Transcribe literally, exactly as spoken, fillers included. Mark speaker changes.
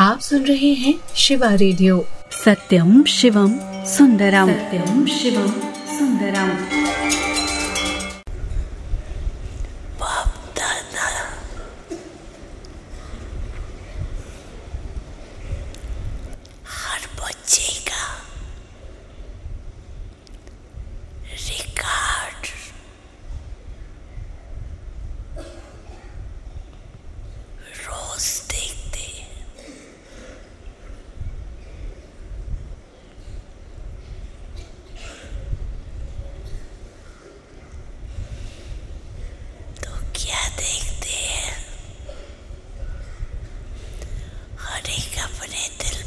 Speaker 1: आप सुन रहे हैं शिवा रेडियो।
Speaker 2: सत्यम शिवम सुंदरम, सत्यम शिवम सुंदरम।
Speaker 3: हर बच्चे का रिकॉर्ड रोज देखते तो क्या देखते हैं? हर एक अपने दिल